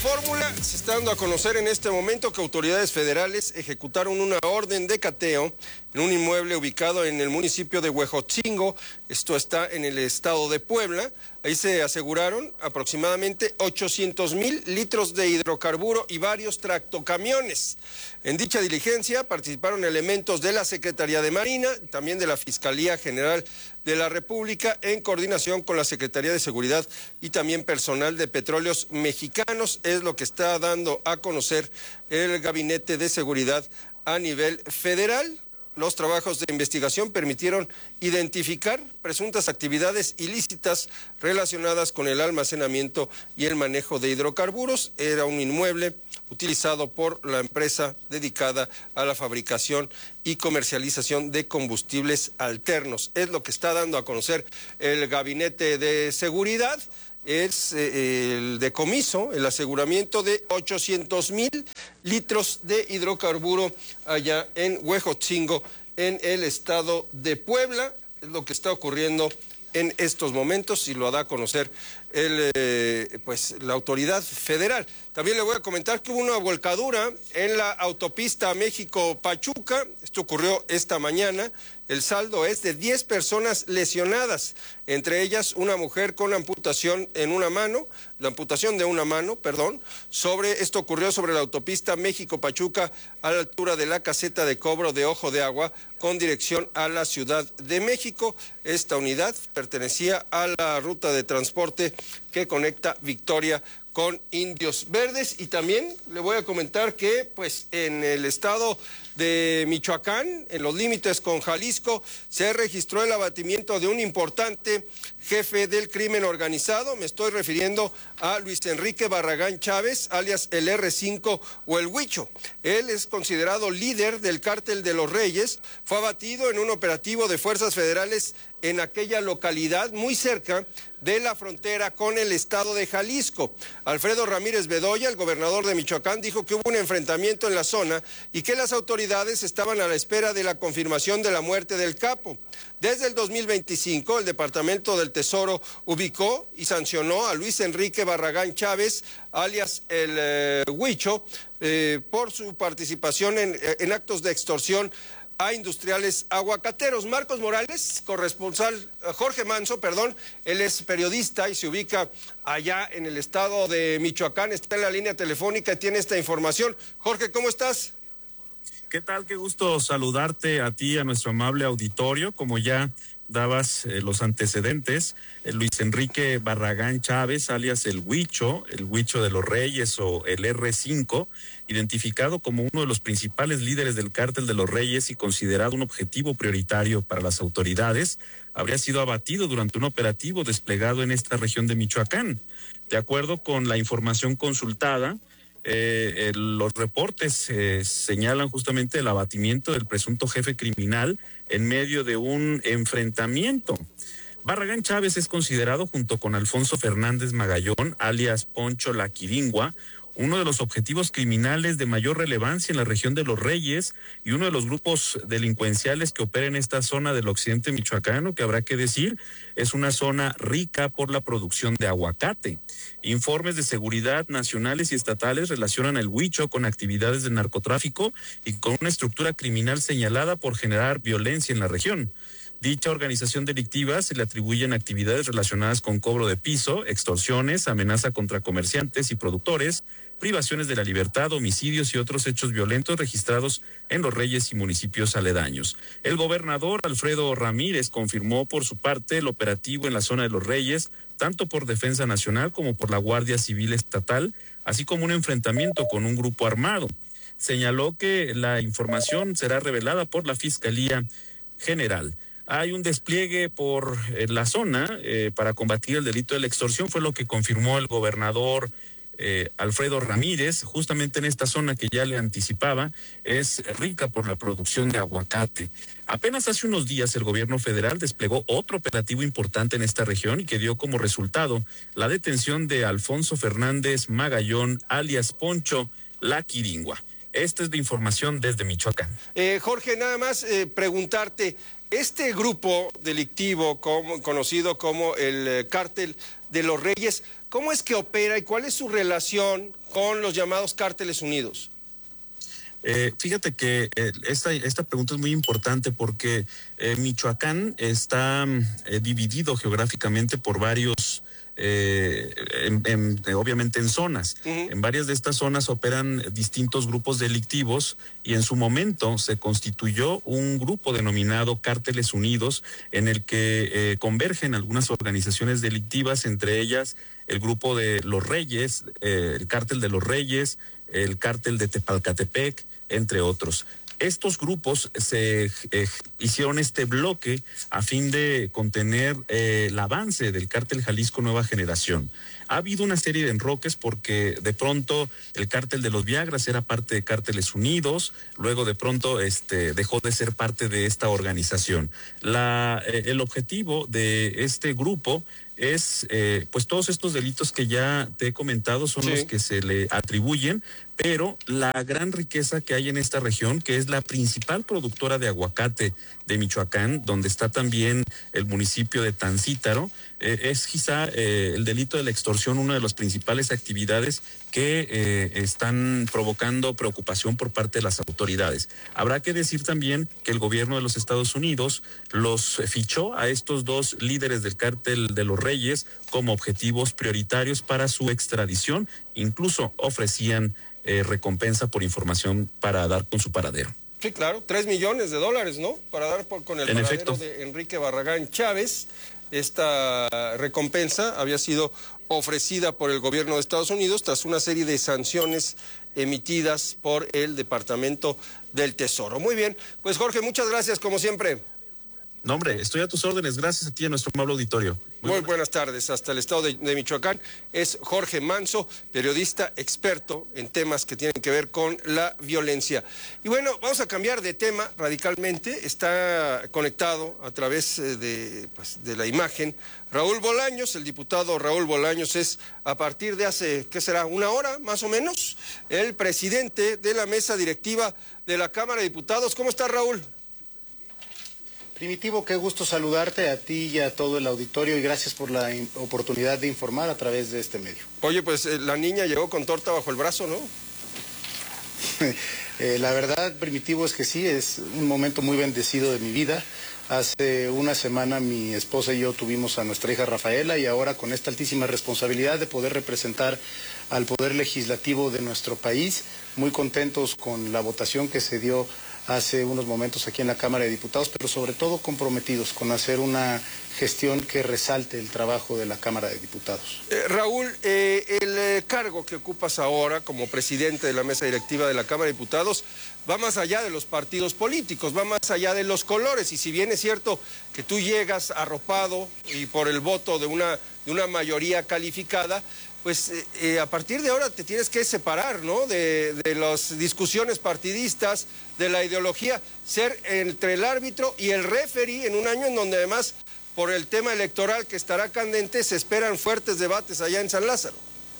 Fórmula se está dando a conocer en este momento que autoridades federales ejecutaron una orden de cateo en un inmueble ubicado en el municipio de Huejotzingo. Esto está en el estado de Puebla. Ahí se aseguraron aproximadamente 800,000 litros de hidrocarburo y varios tractocamiones. En dicha diligencia participaron elementos de la Secretaría de Marina, también de la Fiscalía General de la República, en coordinación con la Secretaría de Seguridad y también personal de Petróleos Mexicanos. Es lo que está dando a conocer el Gabinete de Seguridad a nivel federal. Los trabajos de investigación permitieron identificar presuntas actividades ilícitas relacionadas con el almacenamiento y el manejo de hidrocarburos. Era un inmueble utilizado por la empresa dedicada a la fabricación y comercialización de combustibles alternos. Es lo que está dando a conocer el Gabinete de Seguridad. Es el decomiso, el aseguramiento de 800,000 litros de hidrocarburo allá en Huejotzingo, en el estado de Puebla. Es lo que está ocurriendo en estos momentos y lo da a conocer la autoridad federal. También le voy a comentar que hubo una volcadura en la autopista México-Pachuca. Esto ocurrió esta mañana. El saldo es de 10 personas lesionadas, entre ellas una mujer con amputación de una mano. Esto ocurrió sobre la autopista México-Pachuca a la altura de la caseta de cobro de Ojo de Agua con dirección a la Ciudad de México. Esta unidad pertenecía a la ruta de transporte que conecta Victoria con Indios Verdes. Y también le voy a comentar que en el estado de Michoacán, en los límites con Jalisco, se registró el abatimiento de un importante jefe del crimen organizado. Me estoy refiriendo a Luis Enrique Barragán Chávez, alias el R5 o el Huicho. Él es considerado líder del Cártel de los Reyes. Fue abatido en un operativo de fuerzas federales en aquella localidad muy cerca de la frontera con el estado de Jalisco. Alfredo Ramírez Bedoya, el gobernador de Michoacán, dijo que hubo un enfrentamiento en la zona y que las autoridades estaban a la espera de la confirmación de la muerte del capo. Desde el 2025, el Departamento del Tesoro ubicó y sancionó a Luis Enrique Barragán Chávez, alias el Huicho, por su participación en actos de extorsión a industriales aguacateros. Marcos Morales, Jorge Manso, él es periodista y se ubica allá en el estado de Michoacán, está en la línea telefónica y tiene esta información. Jorge, ¿cómo estás? ¿Qué tal? Qué gusto saludarte a ti, a nuestro amable auditorio. Como ya dabas los antecedentes, Luis Enrique Barragán Chávez, alias el Huicho de los Reyes o el R5, identificado como uno de los principales líderes del Cártel de los Reyes y considerado un objetivo prioritario para las autoridades, habría sido abatido durante un operativo desplegado en esta región de Michoacán. De acuerdo con la información consultada, los reportes señalan justamente el abatimiento del presunto jefe criminal en medio de un enfrentamiento. Barragán Chávez es considerado, junto con Alfonso Fernández Magallón, alias Poncho La Quiringua, uno de los objetivos criminales de mayor relevancia en la región de Los Reyes y uno de los grupos delincuenciales que opera en esta zona del occidente michoacano, que habrá que decir es una zona rica por la producción de aguacate. Informes de seguridad nacionales y estatales relacionan al Huicho con actividades de narcotráfico y con una estructura criminal señalada por generar violencia en la región. Dicha organización delictiva se le atribuyen actividades relacionadas con cobro de piso, extorsiones, amenaza contra comerciantes y productores, privaciones de la libertad, homicidios y otros hechos violentos registrados en Los Reyes y municipios aledaños. El gobernador Alfredo Ramírez confirmó por su parte el operativo en la zona de Los Reyes, tanto por Defensa Nacional como por la Guardia Civil Estatal, así como un enfrentamiento con un grupo armado. Señaló que la información será revelada por la Fiscalía General. Hay un despliegue por la zona para combatir el delito de la extorsión, fue lo que confirmó el gobernador Alfredo Ramírez, justamente en esta zona que ya le anticipaba, es rica por la producción de aguacate. Apenas hace unos días el gobierno federal desplegó otro operativo importante en esta región y que dio como resultado la detención de Alfonso Fernández Magallón, alias Poncho La Quiringua. Esta es la información desde Michoacán. Jorge, nada más preguntarte, este grupo delictivo conocido como el Cártel de los Reyes, ¿cómo es que opera y cuál es su relación con los llamados cárteles unidos? Fíjate que esta pregunta es muy importante porque Michoacán está dividido geográficamente por varios, obviamente en zonas. En varias de estas zonas operan distintos grupos delictivos y en su momento se constituyó un grupo denominado Cárteles Unidos en el que convergen algunas organizaciones delictivas, entre ellas el grupo de los Reyes, el Cártel de los Reyes, el Cártel de Tepalcatepec, entre otros. Estos grupos se hicieron este bloque a fin de contener el avance del Cártel Jalisco Nueva Generación. Ha habido una serie de enroques porque de pronto el Cártel de los Viagras era parte de Cárteles Unidos, luego de pronto dejó de ser parte de esta organización. El objetivo de este grupo es, pues todos estos delitos que ya te he comentado son los que se le atribuyen, pero la gran riqueza que hay en esta región, que es la principal productora de aguacate de Michoacán, donde está también el municipio de Tancítaro, es quizá el delito de la extorsión una de las principales actividades que están provocando preocupación por parte de las autoridades. Habrá que decir también que el gobierno de los Estados Unidos los fichó a estos dos líderes del Cártel de los Reyes como objetivos prioritarios para su extradición, incluso ofrecían recompensa por información para dar con su paradero. Sí, claro, $3 millones, ¿no? Para dar con el paradero de Enrique Barragán Chávez. Esta recompensa había sido ofrecida por el gobierno de Estados Unidos tras una serie de sanciones emitidas por el Departamento del Tesoro. Muy bien, pues Jorge, muchas gracias como siempre. No, hombre, estoy a tus órdenes. Gracias a ti y a nuestro amable auditorio. Muy buenas tardes. Hasta el estado de Michoacán es Jorge Manso, periodista experto en temas que tienen que ver con la violencia. Y bueno, vamos a cambiar de tema radicalmente. Está conectado a través de la imagen Raúl Bolaños. El diputado Raúl Bolaños es, a partir de hace, ¿qué será?, una hora más o menos, el presidente de la mesa directiva de la Cámara de Diputados. ¿Cómo está, Raúl? Primitivo, qué gusto saludarte a ti y a todo el auditorio y gracias por la oportunidad de informar a través de este medio. Oye, pues la niña llegó con torta bajo el brazo, ¿no? La verdad, Primitivo, es que sí, es un momento muy bendecido de mi vida. Hace una semana mi esposa y yo tuvimos a nuestra hija Rafaela y ahora con esta altísima responsabilidad de poder representar al Poder Legislativo de nuestro país, muy contentos con la votación que se dio hace unos momentos aquí en la Cámara de Diputados, pero sobre todo comprometidos con hacer una gestión que resalte el trabajo de la Cámara de Diputados. Raúl, el cargo que ocupas ahora como presidente de la mesa directiva de la Cámara de Diputados va más allá de los partidos políticos, va más allá de los colores, y si bien es cierto que tú llegas arropado y por el voto de una mayoría calificada, pues a partir de ahora te tienes que separar, ¿no?, de las discusiones partidistas, de la ideología, ser entre el árbitro y el referee en un año en donde además, por el tema electoral que estará candente, se esperan fuertes debates allá en San Lázaro.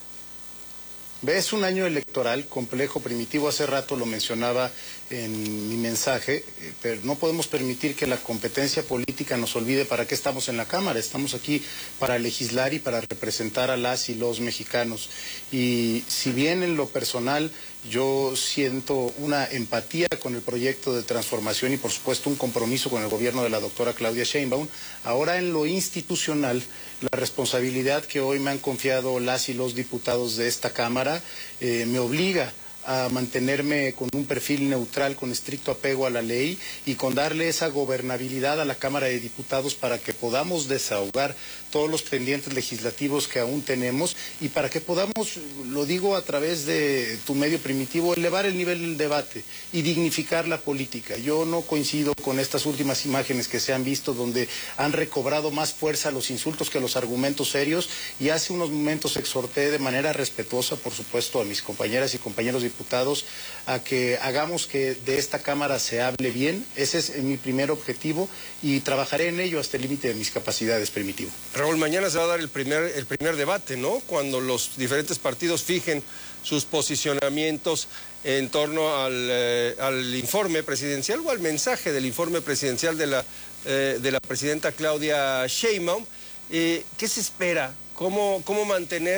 Es un año electoral complejo, Primitivo, hace rato lo mencionaba en mi mensaje, pero no podemos permitir que la competencia política nos olvide para qué estamos en la Cámara. Estamos aquí para legislar y para representar a las y los mexicanos. Y si bien en lo personal yo siento una empatía con el proyecto de transformación y por supuesto un compromiso con el gobierno de la doctora Claudia Sheinbaum, ahora en lo institucional, la responsabilidad que hoy me han confiado las y los diputados de esta Cámara me obliga a mantenerme con un perfil neutral, con estricto apego a la ley y con darle esa gobernabilidad a la Cámara de Diputados para que podamos desahogar todos los pendientes legislativos que aún tenemos y para que podamos, lo digo a través de tu medio, Primitivo, elevar el nivel del debate y dignificar la política. Yo no coincido con estas últimas imágenes que se han visto donde han recobrado más fuerza los insultos que los argumentos serios, y hace unos momentos exhorté de manera respetuosa, por supuesto, a mis compañeras y compañeros diputados a que hagamos que de esta Cámara se hable bien. Ese es mi primer objetivo y trabajaré en ello hasta el límite de mis capacidades, Primitivo. Raúl, mañana se va a dar el primer debate, ¿no?, cuando los diferentes partidos fijen sus posicionamientos en torno al informe presidencial o al mensaje del informe presidencial de la presidenta Claudia Sheinbaum. ¿Qué se espera? ¿Cómo mantener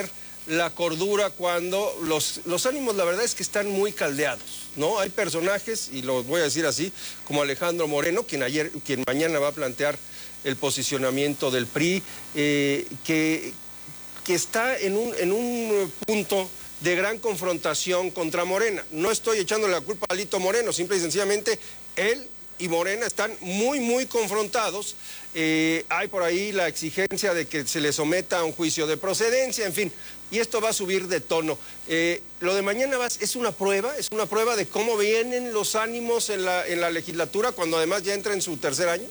la cordura cuando los ánimos, la verdad es que están muy caldeados, ¿no? Hay personajes, y lo voy a decir así, como Alejandro Moreno, quien mañana va a plantear el posicionamiento del PRI, que está en un punto de gran confrontación contra Morena. No estoy echándole la culpa a Alito Moreno, simple y sencillamente él y Morena están muy confrontados. Hay por ahí la exigencia de que se le someta a un juicio de procedencia, en fin, y esto va a subir de tono. Lo de mañana es una prueba de cómo vienen los ánimos en la legislatura, cuando además ya entra en su tercer año.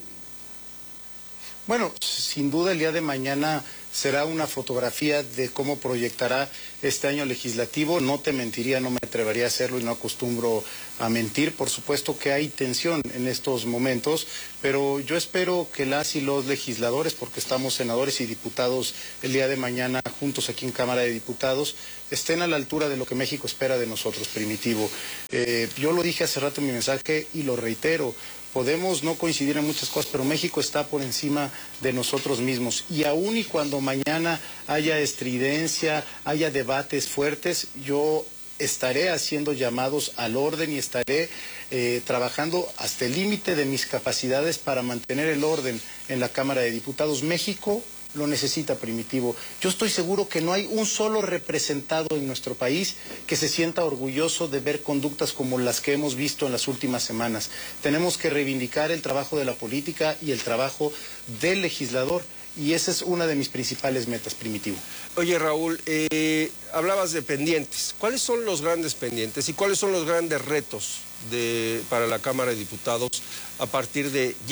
Bueno, sin duda el día de mañana será una fotografía de cómo proyectará este año legislativo. No te mentiría, no me atrevería a hacerlo y no acostumbro a mentir. Por supuesto que hay tensión en estos momentos, pero yo espero que las y los legisladores, porque estamos senadores y diputados el día de mañana juntos aquí en Cámara de Diputados, estén a la altura de lo que México espera de nosotros, Primitivo. Yo lo dije hace rato en mi mensaje y lo reitero. Podemos no coincidir en muchas cosas, pero México está por encima de nosotros mismos. Y aún y cuando mañana haya estridencia, haya debates fuertes, yo estaré haciendo llamados al orden y estaré trabajando hasta el límite de mis capacidades para mantener el orden en la Cámara de Diputados. México lo necesita, Primitivo. Yo estoy seguro que no hay un solo representado en nuestro país que se sienta orgulloso de ver conductas como las que hemos visto en las últimas semanas. Tenemos que reivindicar el trabajo de la política y el trabajo del legislador, y esa es una de mis principales metas, Primitivo. Oye, Raúl, hablabas de pendientes. ¿Cuáles son los grandes pendientes y cuáles son los grandes retos para la Cámara de Diputados a partir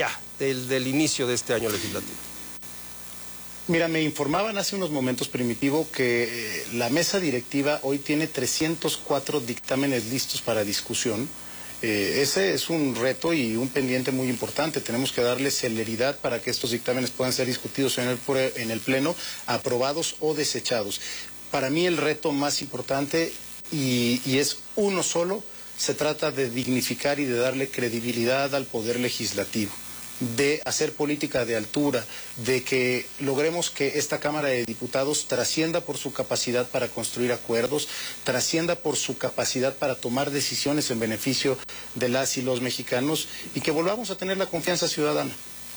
del inicio de este año legislativo? Mira, me informaban hace unos momentos, Primitivo, que la mesa directiva hoy tiene 304 dictámenes listos para discusión. Ese es un reto y un pendiente muy importante. Tenemos que darle celeridad para que estos dictámenes puedan ser discutidos en el Pleno, aprobados o desechados. Para mí el reto más importante, y es uno solo, se trata de dignificar y de darle credibilidad al Poder Legislativo, de hacer política de altura, de que logremos que esta Cámara de Diputados trascienda por su capacidad para construir acuerdos, trascienda por su capacidad para tomar decisiones en beneficio de las y los mexicanos, y que volvamos a tener la confianza ciudadana.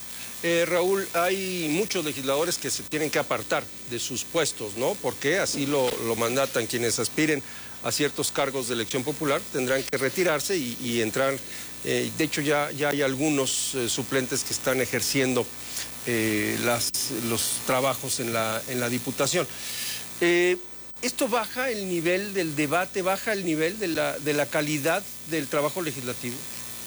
Raúl, hay muchos legisladores que se tienen que apartar de sus puestos, ¿no? Porque así lo mandatan quienes aspiren a ciertos cargos de elección popular, tendrán que retirarse y entrar. De hecho, ya hay algunos suplentes que están ejerciendo los trabajos en la Diputación. ¿Esto baja el nivel del debate, baja el nivel de la calidad del trabajo legislativo?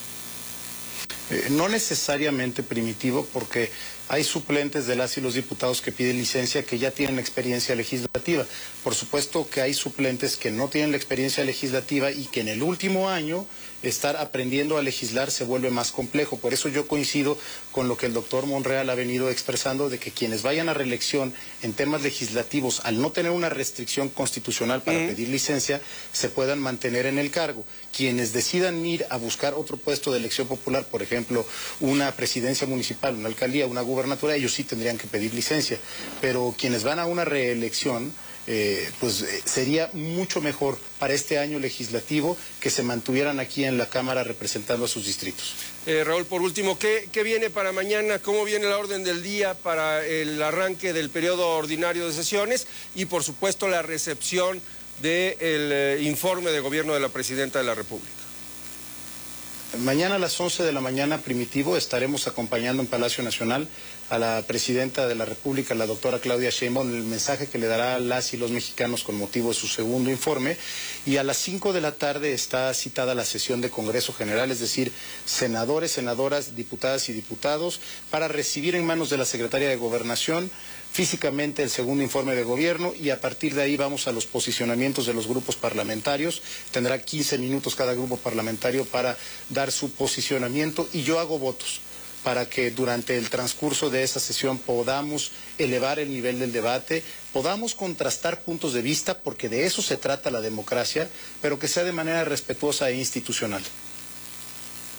No necesariamente, Primitivo, porque hay suplentes de las y los diputados que piden licencia que ya tienen experiencia legislativa. Por supuesto que hay suplentes que no tienen la experiencia legislativa y que en el último año estar aprendiendo a legislar se vuelve más complejo. Por eso yo coincido con lo que el doctor Monreal ha venido expresando, de que quienes vayan a reelección en temas legislativos, al no tener una restricción constitucional para pedir licencia, se puedan mantener en el cargo. Quienes decidan ir a buscar otro puesto de elección popular, por ejemplo, una presidencia municipal, una alcaldía, una gubernatura, ellos sí tendrían que pedir licencia. Pero quienes van a una reelección, sería mucho mejor para este año legislativo que se mantuvieran aquí en la Cámara representando a sus distritos. Raúl, por último, ¿qué viene para mañana? ¿Cómo viene la orden del día para el arranque del periodo ordinario de sesiones? Y, por supuesto, la recepción del informe de gobierno de la Presidenta de la República. Mañana a las 11 de la mañana, Primitivo, estaremos acompañando en Palacio Nacional a la Presidenta de la República, la doctora Claudia Sheinbaum, el mensaje que le dará a las y los mexicanos con motivo de su segundo informe. Y a las 5 de la tarde está citada la sesión de Congreso General, es decir, senadores, senadoras, diputadas y diputados, para recibir en manos de la Secretaría de Gobernación físicamente el segundo informe de gobierno, y a partir de ahí vamos a los posicionamientos de los grupos parlamentarios. Tendrá 15 minutos cada grupo parlamentario para dar su posicionamiento, y yo hago votos para que durante el transcurso de esa sesión podamos elevar el nivel del debate, podamos contrastar puntos de vista, porque de eso se trata la democracia, pero que sea de manera respetuosa e institucional.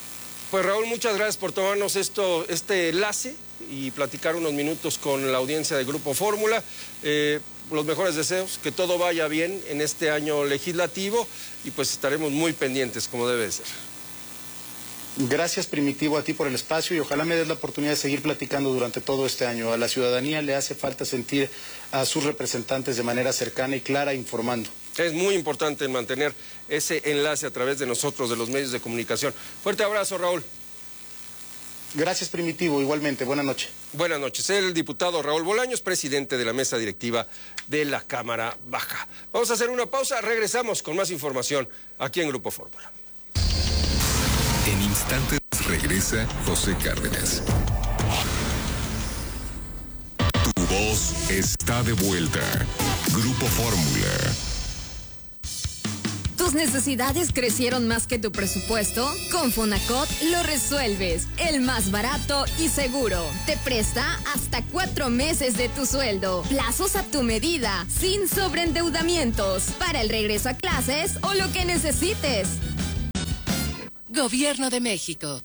Pues Raúl, muchas gracias por tomarnos este enlace y platicar unos minutos con la audiencia de Grupo Fórmula. Los mejores deseos, que todo vaya bien en este año legislativo y pues estaremos muy pendientes como debe ser. Gracias, Primitivo, a ti por el espacio y ojalá me des la oportunidad de seguir platicando durante todo este año. A la ciudadanía le hace falta sentir a sus representantes de manera cercana y clara informando. Es muy importante mantener ese enlace a través de nosotros, de los medios de comunicación. Fuerte abrazo, Raúl. Gracias, Primitivo, igualmente. Buenas noches. Buenas noches. El diputado Raúl Bolaños, presidente de la mesa directiva de la Cámara Baja. Vamos a hacer una pausa, regresamos con más información aquí en Grupo Fórmula. En instantes regresa José Cárdenas. Tu voz está de vuelta. Grupo Fórmula. ¿Tus necesidades crecieron más que tu presupuesto? Con Fonacot lo resuelves. El más barato y seguro. Te presta hasta 4 meses de tu sueldo. Plazos a tu medida, sin sobreendeudamientos. Para el regreso a clases o lo que necesites. Gobierno de México.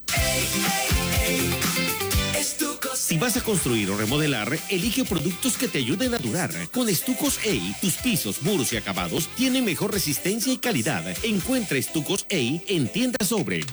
Si vas a construir o remodelar, elige productos que te ayuden a durar. Con Estucos EI, tus pisos, muros y acabados tienen mejor resistencia y calidad. Encuentra Estucos EI en Tienda Sobre.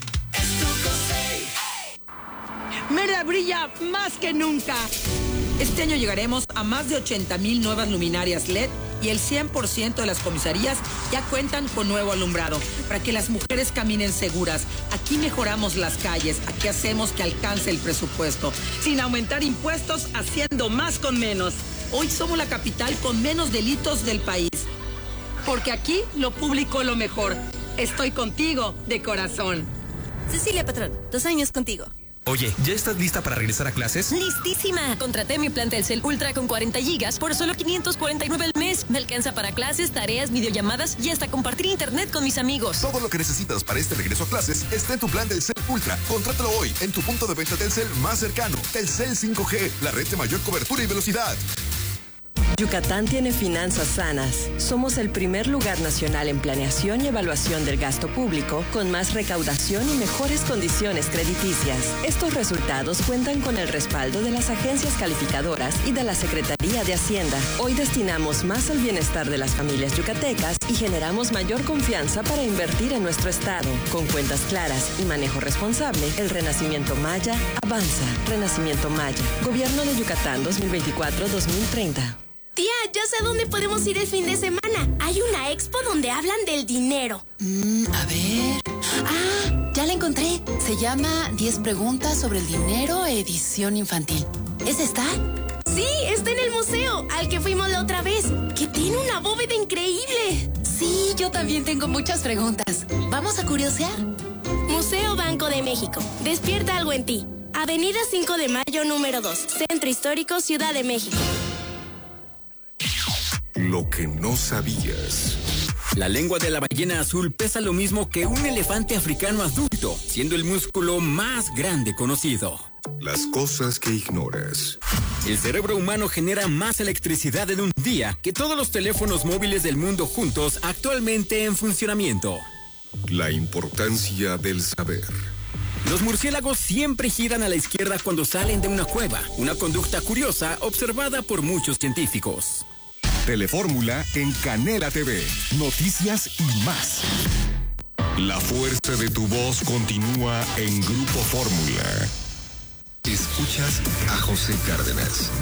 Mérida brilla más que nunca. Este año llegaremos a más de 80,000 nuevas luminarias LED y el 100% de las comisarías ya cuentan con nuevo alumbrado para que las mujeres caminen seguras. Aquí mejoramos las calles, aquí hacemos que alcance el presupuesto, sin aumentar impuestos, haciendo más con menos. Hoy somos la capital con menos delitos del país, porque aquí lo público es lo mejor. Estoy contigo de corazón. Cecilia Patrón, 2 años contigo. Oye, ¿ya estás lista para regresar a clases? ¡Listísima! Contraté mi plan Telcel Ultra con 40 gigas por solo 549 al mes. Me alcanza para clases, tareas, videollamadas y hasta compartir internet con mis amigos. Todo lo que necesitas para este regreso a clases está en tu plan Telcel Ultra. Contrátalo hoy en tu punto de venta Telcel más cercano. Telcel 5G, la red de mayor cobertura y velocidad. Yucatán tiene finanzas sanas. Somos el primer lugar nacional en planeación y evaluación del gasto público, con más recaudación y mejores condiciones crediticias. Estos resultados cuentan con el respaldo de las agencias calificadoras y de la Secretaría de Hacienda. Hoy destinamos más al bienestar de las familias yucatecas y generamos mayor confianza para invertir en nuestro estado. Con cuentas claras y manejo responsable, el Renacimiento Maya avanza. Renacimiento Maya. Gobierno de Yucatán 2024-2030. Tía, ya sé a dónde podemos ir el fin de semana. Hay una expo donde hablan del dinero. A ver. Ah, ya la encontré. Se llama 10 preguntas sobre el dinero, edición infantil. ¿Es esta? Sí, está en el museo, al que fuimos la otra vez, que tiene una bóveda increíble. Sí, yo también tengo muchas preguntas. ¿Vamos a curiosear? Museo Banco de México. Despierta algo en ti. Avenida 5 de Mayo, número 2. Centro Histórico, Ciudad de México. Lo que no sabías. La lengua de la ballena azul pesa lo mismo que un elefante africano adulto, siendo el músculo más grande conocido. Las cosas que ignoras. El cerebro humano genera más electricidad en un día que todos los teléfonos móviles del mundo juntos actualmente en funcionamiento. La importancia del saber. Los murciélagos siempre giran a la izquierda cuando salen de una cueva, una conducta curiosa observada por muchos científicos. Telefórmula en Canela TV. Noticias y más. La fuerza de tu voz continúa en Grupo Fórmula. Escuchas a José Cárdenas.